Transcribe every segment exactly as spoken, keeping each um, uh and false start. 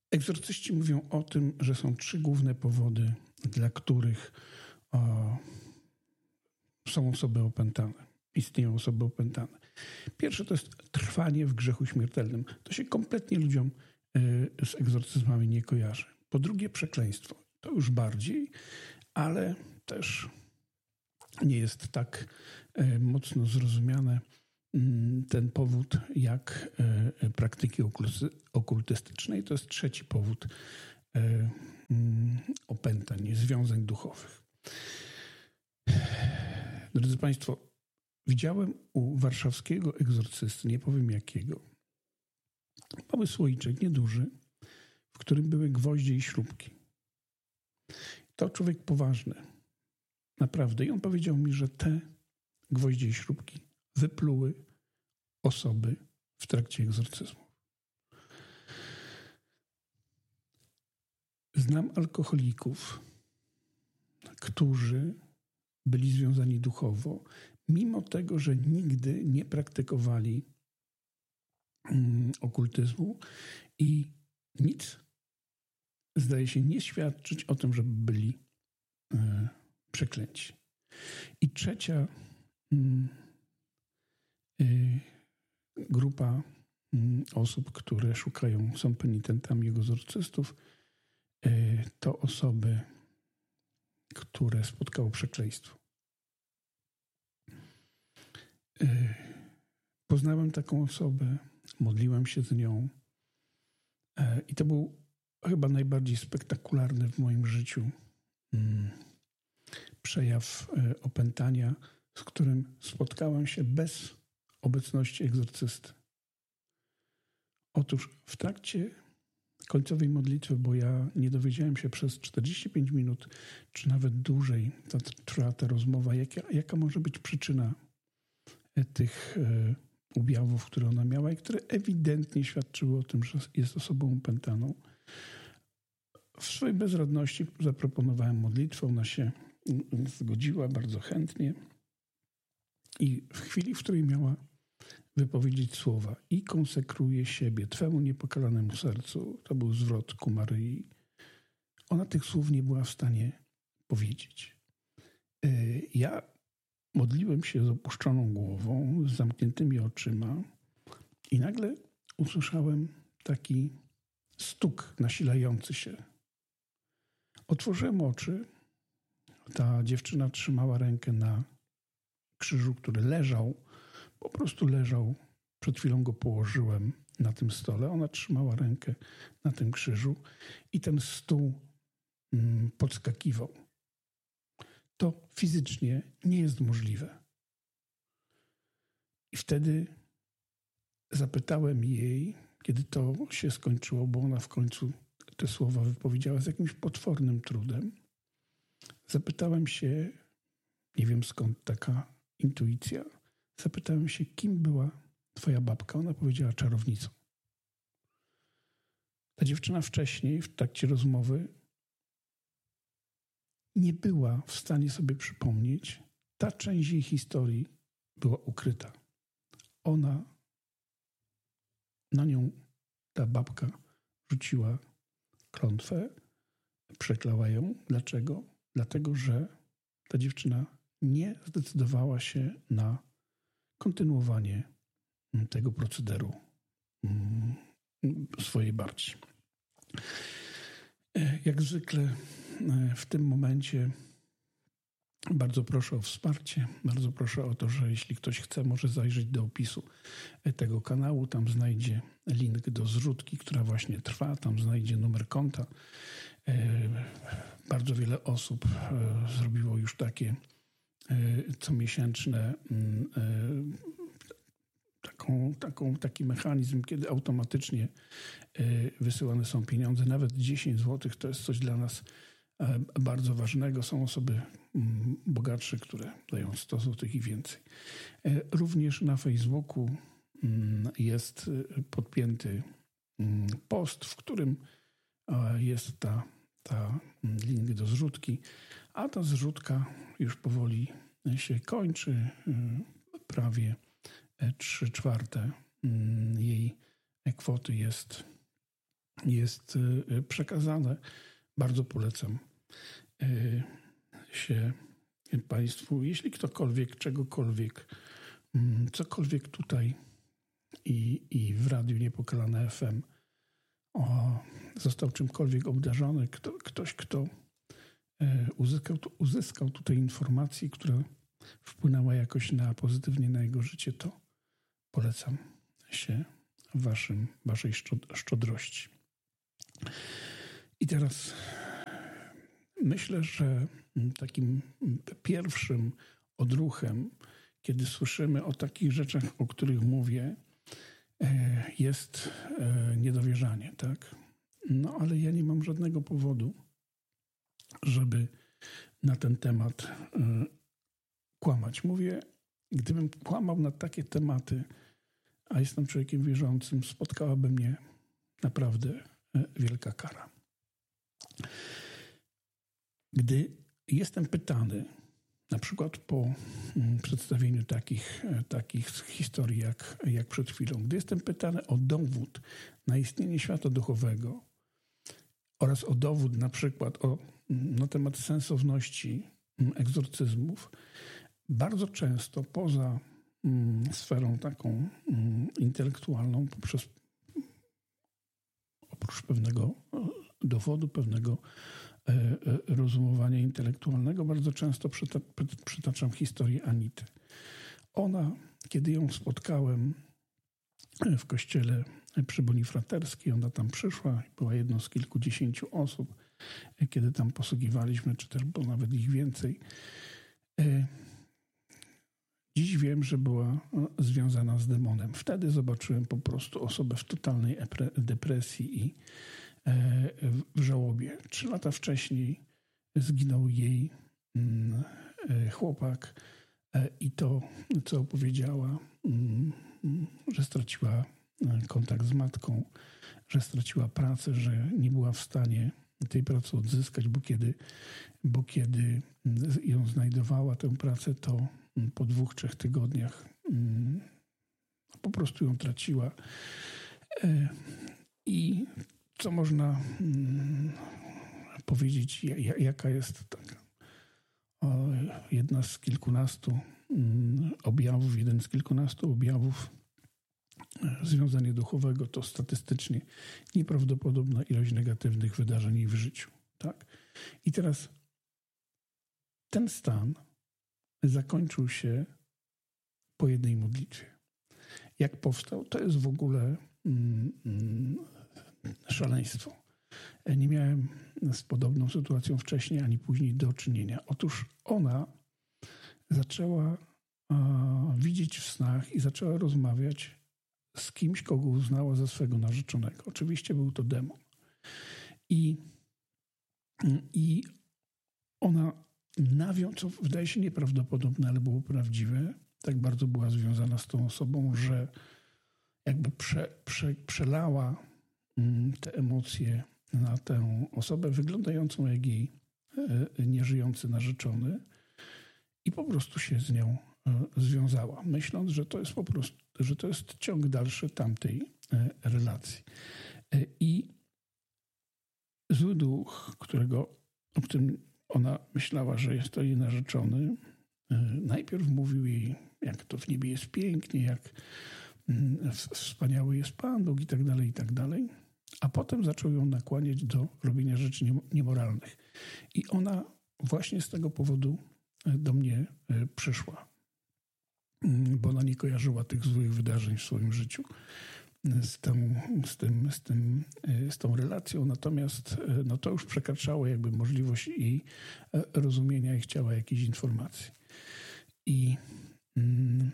Egzorcyści mówią o tym, że są trzy główne powody, dla których o, są osoby opętane. Istnieją osoby opętane. Pierwsze to jest trwanie w grzechu śmiertelnym. To się kompletnie ludziom y, z egzorcyzmami nie kojarzy. Po drugie przekleństwo. To już bardziej, ale też nie jest tak y, mocno zrozumiane y, ten powód jak y, praktyki okultystycznej. To jest trzeci powód y, y, opętań, związań duchowych. Drodzy Państwo, widziałem u warszawskiego egzorcysty, nie powiem jakiego, mały słoiczek, nieduży, w którym były gwoździe i śrubki. To człowiek poważny, naprawdę. I on powiedział mi, że te gwoździe i śrubki wypluły osoby w trakcie egzorcyzmu. Znam alkoholików, którzy byli związani duchowo, mimo tego, że nigdy nie praktykowali um, okultyzmu i nic, zdaje się, nie świadczyć o tym, żeby byli e, przeklęci. I trzecia um, y, grupa um, osób, które szukają, są penitentami egzorcystów, y, to osoby, które spotkało przekleństwo. Poznałem taką osobę, modliłem się z nią i to był chyba najbardziej spektakularny w moim życiu przejaw opętania, z którym spotkałem się bez obecności egzorcysty. Otóż w trakcie końcowej modlitwy, bo ja nie dowiedziałem się przez czterdzieści pięć minut, czy nawet dłużej ta, trwa ta rozmowa, jaka, jaka może być przyczyna tych e, objawów, które ona miała i które ewidentnie świadczyły o tym, że jest osobą opętaną. W swojej bezradności zaproponowałem modlitwę, ona się zgodziła bardzo chętnie i w chwili, w której miała wypowiedzieć słowa i konsekruje siebie Twemu niepokalanemu sercu, to był zwrot ku Maryi, ona tych słów nie była w stanie powiedzieć. Ja modliłem się z opuszczoną głową, z zamkniętymi oczyma i nagle usłyszałem taki stuk nasilający się. Otworzyłem oczy. Ta dziewczyna trzymała rękę na krzyżu, który leżał, po prostu leżał. Przed chwilą go położyłem na tym stole. Ona trzymała rękę na tym krzyżu i ten stół mm, podskakiwał. To fizycznie nie jest możliwe. I wtedy zapytałem jej, kiedy to się skończyło, bo ona w końcu te słowa wypowiedziała z jakimś potwornym trudem. Zapytałem się, nie wiem skąd taka intuicja, zapytałem się, kim była twoja babka. Ona powiedziała czarownicą. Ta dziewczyna wcześniej, w trakcie rozmowy, nie była w stanie sobie przypomnieć. Ta część jej historii była ukryta. Ona, na nią ta babka rzuciła klątwę, przeklała ją. Dlaczego? Dlatego, że ta dziewczyna nie zdecydowała się na kontynuowanie tego procederu swojej babci. Jak zwykle w tym momencie bardzo proszę o wsparcie, bardzo proszę o to, że jeśli ktoś chce, może zajrzeć do opisu tego kanału, tam znajdzie link do zrzutki, która właśnie trwa, tam znajdzie numer konta. Bardzo wiele osób zrobiło już takie comiesięczne taką, taką, taki mechanizm, kiedy automatycznie wysyłane są pieniądze. Nawet dziesięć złotych to jest coś dla nas bardzo ważnego. Są osoby bogatsze, które dają sto złotych i więcej. Również na Facebooku jest podpięty post, w którym jest ta, ta link do zrzutki, a ta zrzutka już powoli się kończy. Prawie trzy czwarte jej kwoty jest jest przekazane. Bardzo polecam się Państwu, jeśli ktokolwiek, czegokolwiek, cokolwiek tutaj i, i w Radiu Niepokalane F M o, został czymkolwiek obdarzony, kto, ktoś, kto uzyskał, uzyskał tutaj informacji, która wpłynęła jakoś na pozytywnie na jego życie, to polecam się waszym, waszej szczodrości. I teraz myślę, że takim pierwszym odruchem, kiedy słyszymy o takich rzeczach, o których mówię, jest niedowierzanie, tak? No ale ja nie mam żadnego powodu, żeby na ten temat kłamać. Mówię, gdybym kłamał na takie tematy, a jestem człowiekiem wierzącym, spotkałaby mnie naprawdę wielka kara. Gdy jestem pytany, na przykład po przedstawieniu takich, takich historii jak, jak przed chwilą, gdy jestem pytany o dowód na istnienie świata duchowego oraz o dowód na przykład o, na temat sensowności egzorcyzmów, bardzo często poza mm, sferą taką mm, intelektualną, poprzez oprócz pewnego dowodu, pewnego e, e, rozumowania intelektualnego, bardzo często przyta, przytaczam historię Anity. Ona, kiedy ją spotkałem w kościele przy Bonifraterskiej, ona tam przyszła, była jedną z kilkudziesięciu osób, kiedy tam posługiwaliśmy, czy też było nawet ich więcej. Dziś wiem, że była związana z demonem. Wtedy zobaczyłem po prostu osobę w totalnej depresji i w żałobie. Trzy lata wcześniej zginął jej chłopak i to, co opowiedziała, że straciła kontakt z matką, że straciła pracę, że nie była w stanie tej pracy odzyskać, bo kiedy, bo kiedy ją znajdowała, tę pracę, to po dwóch, trzech tygodniach po prostu ją traciła. I co można powiedzieć, jaka jest taka jedna z kilkunastu objawów, jeden z kilkunastu objawów związania duchowego, to statystycznie nieprawdopodobna ilość negatywnych wydarzeń w życiu. Tak? I teraz ten stan zakończył się po jednej modlitwie. Jak powstał, to jest w ogóle mm, mm, szaleństwo. Nie miałem z podobną sytuacją wcześniej ani później do czynienia. Otóż ona zaczęła a, widzieć w snach i zaczęła rozmawiać z kimś, kogo uznała za swego narzeczonego. Oczywiście był to demon. I, i ona nawią, co wydaje się nieprawdopodobne, ale było prawdziwe, tak bardzo była związana z tą osobą, że jakby prze, prze, przelała te emocje na tę osobę wyglądającą jak jej nieżyjący narzeczony i po prostu się z nią związała, myśląc, że to jest po prostu, że to jest ciąg dalszy tamtej relacji. I zły duch, którego, o którym ona myślała, że jest to jej narzeczony, najpierw mówił jej, jak to w niebie jest pięknie, jak wspaniały jest Pan Bóg i tak dalej, i tak dalej. A potem zaczął ją nakłaniać do robienia rzeczy niemoralnych. I ona właśnie z tego powodu do mnie przyszła, bo ona nie kojarzyła tych złych wydarzeń w swoim życiu z tą, z tym, z tym, z tą relacją. Natomiast no, to już przekraczało jakby możliwość jej rozumienia i chciała jakiejś informacji. I mm,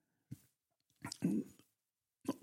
no,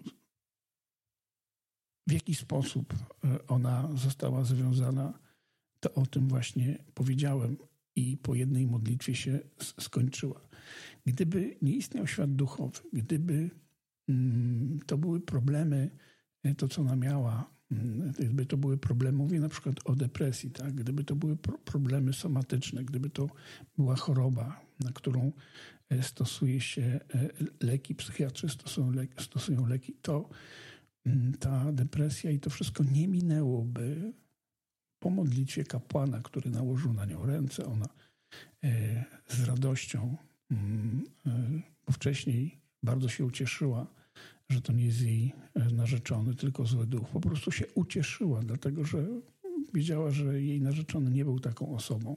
w jaki sposób ona została związana, to o tym właśnie powiedziałem i po jednej modlitwie się skończyła. Gdyby nie istniał świat duchowy, gdyby mm, to były problemy, to co ona miała, gdyby to były problemy, mówię na przykład o depresji, tak? Gdyby to były pro- problemy somatyczne, gdyby to była choroba, na którą stosuje się leki, psychiatrzy stosują leki, stosują leki to ta depresja i to wszystko nie minęłoby po modlitwie kapłana, który nałożył na nią ręce. Ona z radością, bo wcześniej bardzo się ucieszyła, że to nie jest jej narzeczony, tylko zły duch. Po prostu się ucieszyła, dlatego że wiedziała, że jej narzeczony nie był taką osobą.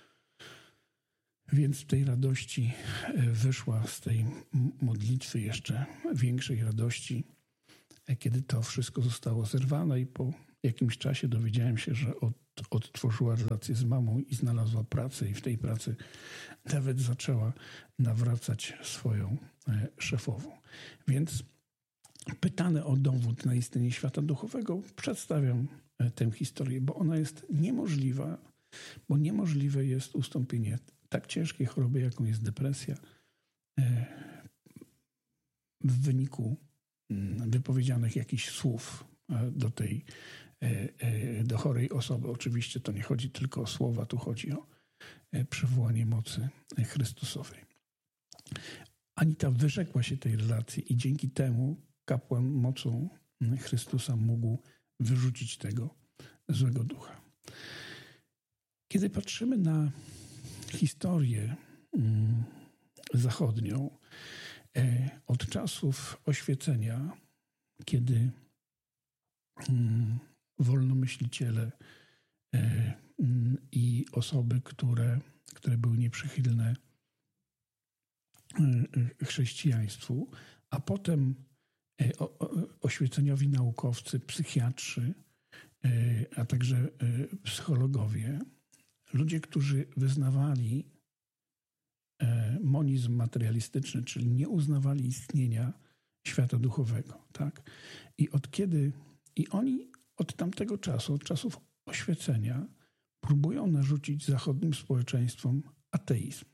Więc w tej radości wyszła z tej modlitwy jeszcze większej radości, kiedy to wszystko zostało zerwane i po jakimś czasie dowiedziałem się, że od, odtworzyła relację z mamą i znalazła pracę i w tej pracy nawet zaczęła nawracać swoją szefową. Więc pytany o dowód na istnienie świata duchowego, przedstawiam tę historię, bo ona jest niemożliwa, bo niemożliwe jest ustąpienie tak ciężkiej choroby, jaką jest depresja, w wyniku wypowiedzianych jakichś słów do tej do chorej osoby. Oczywiście to nie chodzi tylko o słowa, tu chodzi o przywołanie mocy Chrystusowej. Anita wyrzekła się tej relacji i dzięki temu kapłan mocą Chrystusa mógł wyrzucić tego złego ducha. Kiedy patrzymy na historię zachodnią, od czasów oświecenia, kiedy wolnomyśliciele i osoby, które, które były nieprzychylne chrześcijaństwu, a potem oświeceniowi naukowcy, psychiatrzy, a także psychologowie, ludzie, którzy wyznawali monizm materialistyczny, czyli nie uznawali istnienia świata duchowego. Tak? I od kiedy, i oni od tamtego czasu, od czasów oświecenia, próbują narzucić zachodnim społeczeństwom ateizm.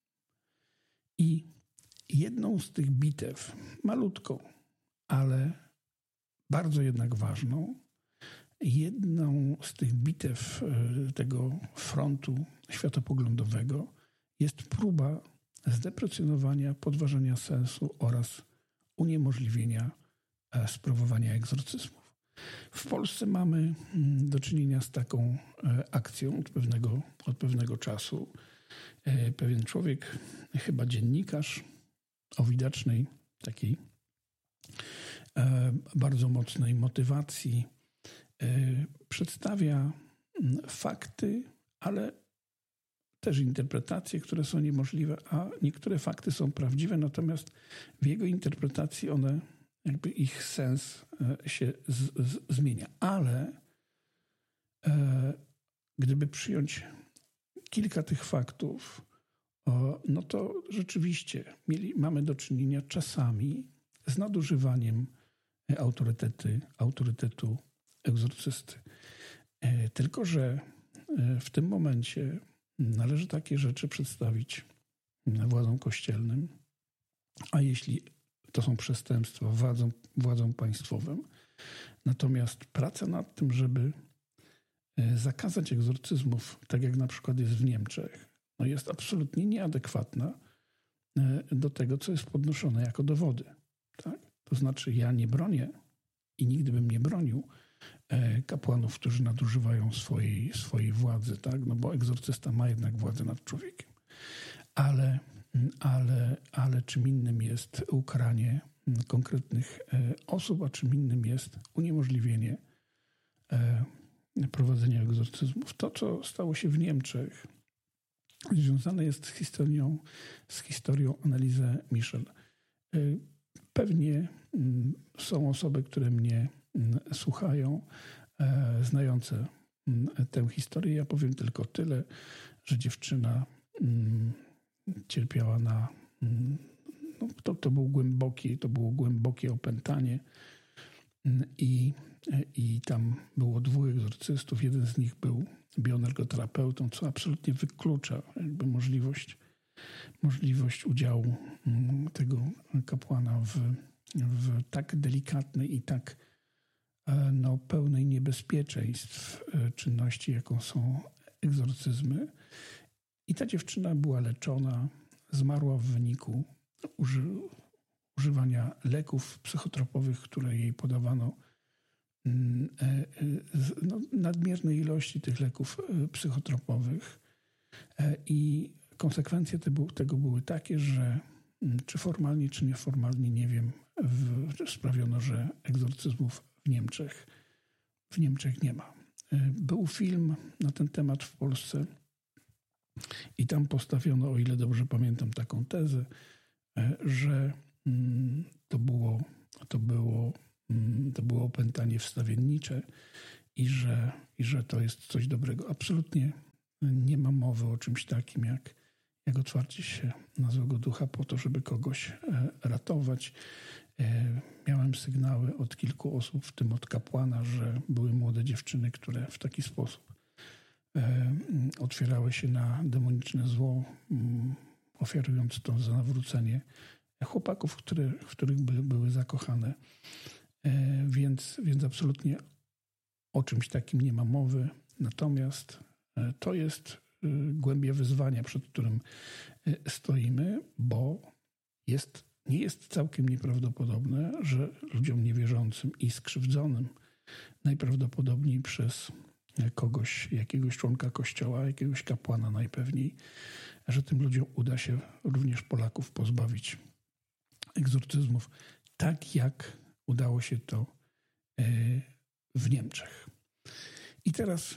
I jedną z tych bitew, malutką, ale bardzo jednak ważną, jedną z tych bitew tego frontu światopoglądowego jest próba zdeprecjonowania, podważenia sensu oraz uniemożliwienia sprawowania egzorcyzmów. W Polsce mamy do czynienia z taką akcją od pewnego, od pewnego czasu. Pewien człowiek, chyba dziennikarz o widocznej takiej bardzo mocnej motywacji, przedstawia fakty, ale też interpretacje, które są niemożliwe, a niektóre fakty są prawdziwe, natomiast w jego interpretacji one, jakby ich sens się z, z, zmienia. Ale e, gdyby przyjąć kilka tych faktów, o, no to rzeczywiście mieli, mamy do czynienia czasami z nadużywaniem autorytety, autorytetu egzorcysty. E, tylko że e, w tym momencie należy takie rzeczy przedstawić władzom kościelnym, a jeśli to są przestępstwa, władzom, władzom państwowym. Natomiast praca nad tym, żeby zakazać egzorcyzmów, tak jak na przykład jest w Niemczech, no jest absolutnie nieadekwatna do tego, co jest podnoszone jako dowody. Tak? To znaczy ja nie bronię i nigdy bym nie bronił kapłanów, którzy nadużywają swojej, swojej władzy, tak? No bo egzorcysta ma jednak władzę nad człowiekiem. Ale, ale, ale czym innym jest ukaranie konkretnych osób, a czym innym jest uniemożliwienie prowadzenia egzorcyzmów. To, co stało się w Niemczech, związane jest z historią, z historią Anneliese Michel. Pewnie są osoby, które mnie słuchają, znające tę historię. Ja powiem tylko tyle, że dziewczyna cierpiała na... No, to, to, był głęboki, to było głębokie opętanie i, i tam było dwóch egzorcystów. Jeden z nich był bioenergoterapeutą, co absolutnie wyklucza jakby możliwość, możliwość udziału tego kapłana w, w tak delikatnej i tak no, pełnej niebezpieczeństw czynności, jaką są egzorcyzmy. I ta dziewczyna była leczona, zmarła w wyniku uży, używania leków psychotropowych, które jej podawano no, nadmiernej ilości tych leków psychotropowych i konsekwencje tego były takie, że czy formalnie, czy nieformalnie, nie wiem, w, sprawiono, że egzorcyzmów w Niemczech, w Niemczech nie ma. Był film na ten temat w Polsce i tam postawiono, o ile dobrze pamiętam, taką tezę, że to było, to było, to było opętanie wstawiennicze i że, i że to jest coś dobrego. Absolutnie nie ma mowy o czymś takim jak, jak otwarcie się na złego ducha po to, żeby kogoś ratować. Miałem sygnały od kilku osób, w tym od kapłana, że były młode dziewczyny, które w taki sposób otwierały się na demoniczne zło, ofiarując to za nawrócenie chłopaków, które, w których były, były zakochane. Więc, więc absolutnie o czymś takim nie ma mowy. Natomiast to jest głębia wyzwania, przed którym stoimy, bo jest, nie jest całkiem nieprawdopodobne, że ludziom niewierzącym i skrzywdzonym najprawdopodobniej przez kogoś, jakiegoś członka kościoła, jakiegoś kapłana najpewniej, że tym ludziom uda się również Polaków pozbawić egzorcyzmów, tak jak udało się to w Niemczech. I teraz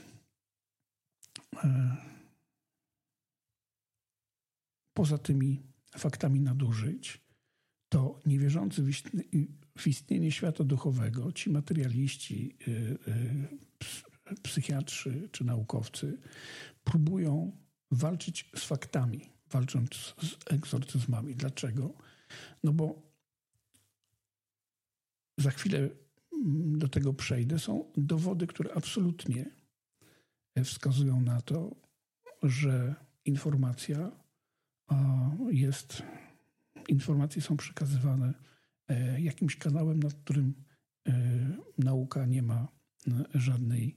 poza tymi faktami nadużyć, to niewierzący w istnienie świata duchowego, ci materialiści, psychiatrzy czy naukowcy próbują walczyć z faktami, walcząc z egzorcyzmami. Dlaczego? No bo za chwilę do tego przejdę. Są dowody, które absolutnie wskazują na to, że informacja jest, informacje są przekazywane jakimś kanałem, nad którym nauka nie ma żadnej,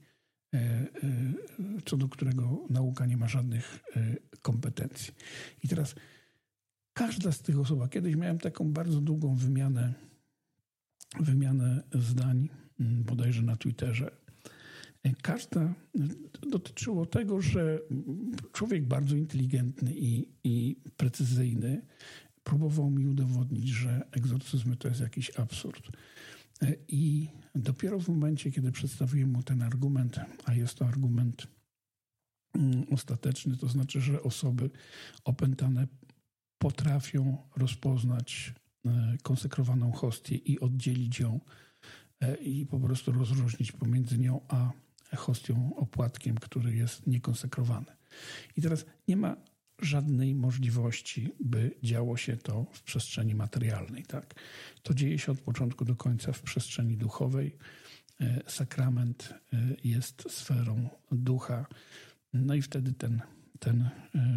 co do którego nauka nie ma żadnych kompetencji. I teraz każda z tych osób, a kiedyś miałem taką bardzo długą wymianę, wymianę zdań, bodajże na Twitterze. Każda dotyczyło tego, że człowiek bardzo inteligentny i, i precyzyjny próbował mi udowodnić, że egzorcyzmy to jest jakiś absurd. I dopiero w momencie, kiedy przedstawiłem mu ten argument, a jest to argument ostateczny, to znaczy, że osoby opętane potrafią rozpoznać konsekrowaną hostię i oddzielić ją i po prostu rozróżnić pomiędzy nią a hostią, opłatkiem, który jest niekonsekrowany. I teraz nie ma żadnej możliwości, by działo się to w przestrzeni materialnej. Tak? To dzieje się od początku do końca w przestrzeni duchowej. Sakrament jest sferą ducha. No i wtedy ten, ten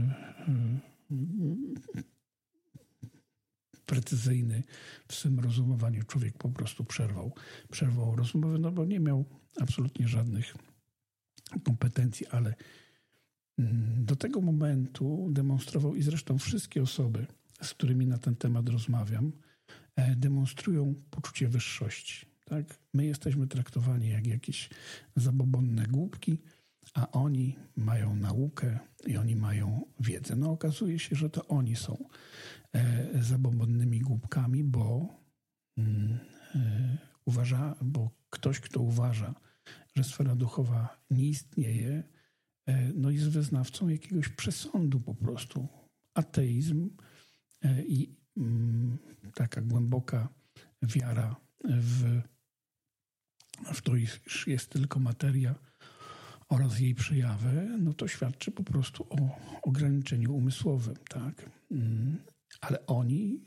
precyzyjny w swym rozumowaniu człowiek po prostu przerwał, przerwał rozmowę, no bo nie miał absolutnie żadnych kompetencji, ale do tego momentu demonstrował, i zresztą wszystkie osoby, z którymi na ten temat rozmawiam, demonstrują poczucie wyższości. Tak? My jesteśmy traktowani jak jakieś zabobonne głupki, a oni mają naukę i oni mają wiedzę. No okazuje się, że to oni są e, zabobonnymi głupkami, bo, mm, e, uważa, bo ktoś, kto uważa, że sfera duchowa nie istnieje, e, no jest wyznawcą jakiegoś przesądu po prostu. Ateizm e, i mm, taka głęboka wiara w, w to, iż jest tylko materia oraz jej przejawy, no to świadczy po prostu o ograniczeniu umysłowym, tak? Ale oni,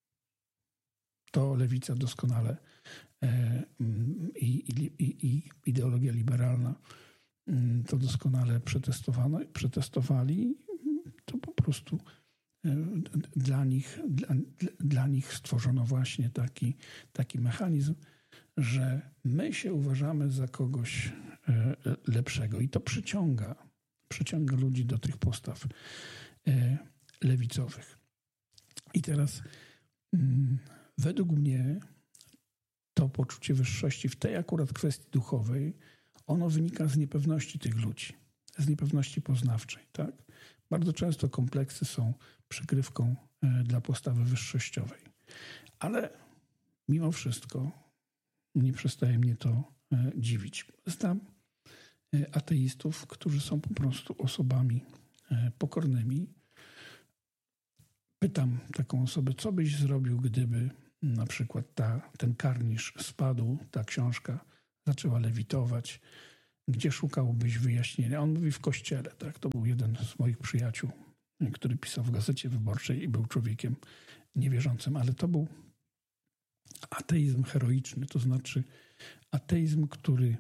to lewica doskonale e, i, i, i ideologia liberalna to doskonale przetestowano, przetestowali, to po prostu dla nich, dla, dla nich stworzono właśnie taki, taki mechanizm, że my się uważamy za kogoś lepszego i to przyciąga, przyciąga ludzi do tych postaw lewicowych. I teraz według mnie to poczucie wyższości w tej akurat kwestii duchowej, ono wynika z niepewności tych ludzi, z niepewności poznawczej. Tak? Bardzo często kompleksy są przykrywką dla postawy wyższościowej. Ale mimo wszystko nie przestaje mnie to dziwić. Znam ateistów, którzy są po prostu osobami pokornymi. Pytam taką osobę, co byś zrobił, gdyby na przykład ta, ten karnisz spadł, ta książka zaczęła lewitować, gdzie szukałbyś wyjaśnienia? On mówi w kościele. Tak? To był jeden z moich przyjaciół, który pisał w Gazecie Wyborczej i był człowiekiem niewierzącym, ale to był ateizm heroiczny, to znaczy ateizm, który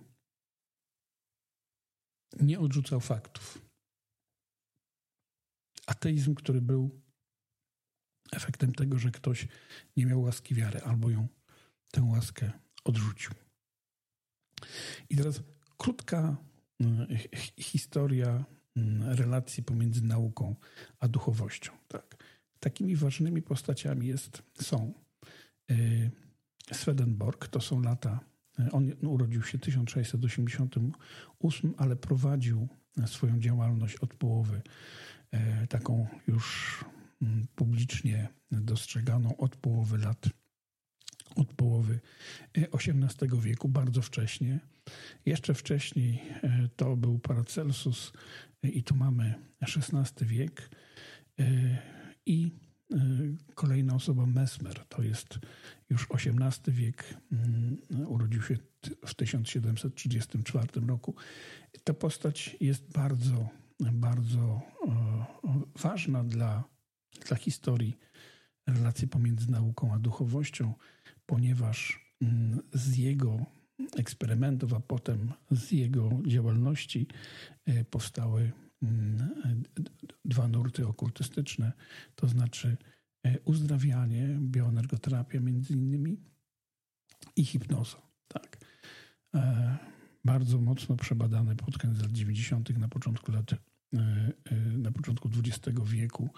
nie odrzucał faktów. Ateizm, który był efektem tego, że ktoś nie miał łaski wiary albo ją, tę łaskę odrzucił. I teraz krótka historia relacji pomiędzy nauką a duchowością. Tak. Takimi ważnymi postaciami jest, są Swedenborg, to są lata, on urodził się w tysiąc sześćset osiemdziesiątym ósmym, ale prowadził swoją działalność od połowy, taką już publicznie dostrzeganą od połowy lat, od połowy osiemnastego wieku, bardzo wcześnie. Jeszcze wcześniej to był Paracelsus i tu mamy szesnasty wiek i kolejna osoba Mesmer, to jest już osiemnasty wiek, urodził się w tysiąc siedemset trzydziestym czwartym roku. Ta postać jest bardzo, bardzo ważna dla, dla historii relacji pomiędzy nauką a duchowością, ponieważ z jego eksperymentów, a potem z jego działalności powstały dwa nurty okultystyczne, to znaczy uzdrawianie, bioenergoterapia między innymi i hipnoza. Tak. Bardzo mocno przebadane pod koniec lat dziewięćdziesiątych, na początku lat, na początku dwudziestego wieku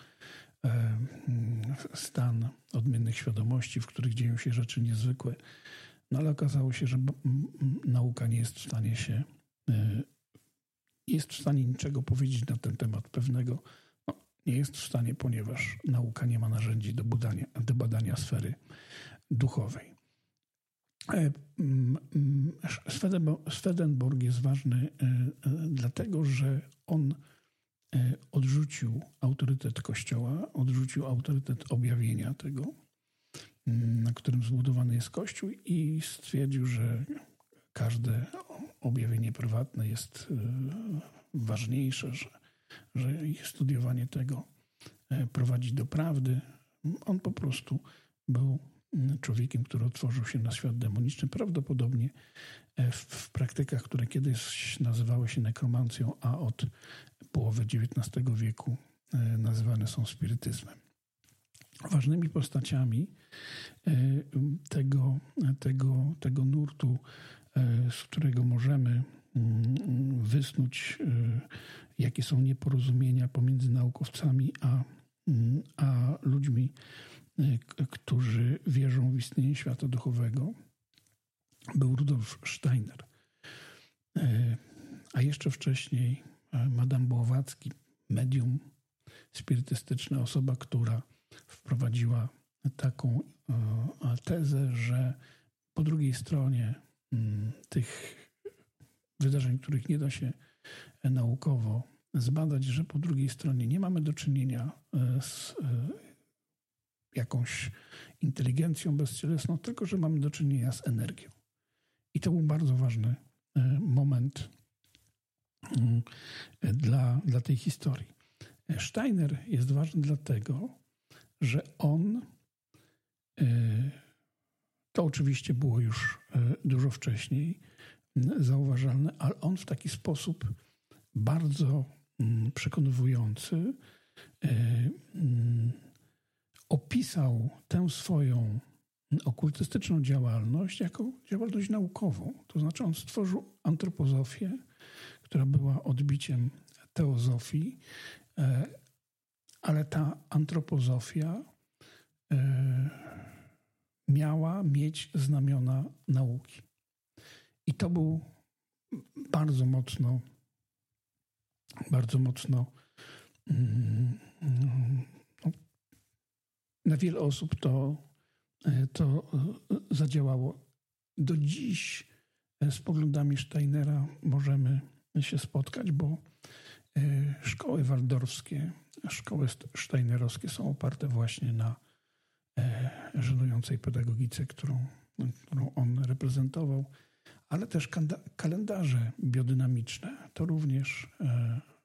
stan odmiennych świadomości, w których dzieją się rzeczy niezwykłe. No ale okazało się, że nauka nie jest w stanie się nie jest w stanie niczego powiedzieć na ten temat pewnego. No, nie jest w stanie, ponieważ nauka nie ma narzędzi do badania, do badania sfery duchowej. Swedenborg jest ważny dlatego, że on odrzucił autorytet Kościoła, odrzucił autorytet objawienia tego, na którym zbudowany jest Kościół i stwierdził, że każde objawienie prywatne jest ważniejsze, że, że studiowanie tego prowadzi do prawdy. On po prostu był człowiekiem, który otworzył się na świat demoniczny, prawdopodobnie w, w praktykach, które kiedyś nazywały się nekromancją, a od połowy dziewiętnastego wieku nazywane są spirytyzmem. Ważnymi postaciami tego, tego, tego nurtu, z którego możemy wysnuć, jakie są nieporozumienia pomiędzy naukowcami a, a ludźmi, którzy wierzą w istnienie świata duchowego, był Rudolf Steiner. A jeszcze wcześniej Madame Blavatsky, medium spirytystyczna, osoba, która wprowadziła taką tezę, że po drugiej stronie tych wydarzeń, których nie da się naukowo zbadać, że po drugiej stronie nie mamy do czynienia z jakąś inteligencją bezcielesną, tylko że mamy do czynienia z energią. I to był bardzo ważny moment dla, dla tej historii. Steiner jest ważny dlatego, że on, to oczywiście było już dużo wcześniej zauważalne, ale on w taki sposób bardzo przekonywujący opisał tę swoją okultystyczną działalność jako działalność naukową. To znaczy on stworzył antropozofię, która była odbiciem teozofii, ale ta antropozofia miała mieć znamiona nauki. I to był bardzo mocno, bardzo mocno no, na wiele osób to, to zadziałało. Do dziś z poglądami Steinera możemy się spotkać, bo szkoły waldorfskie, szkoły steinerowskie są oparte właśnie na żenującej pedagogice, którą, którą on reprezentował, ale też kalendarze biodynamiczne to również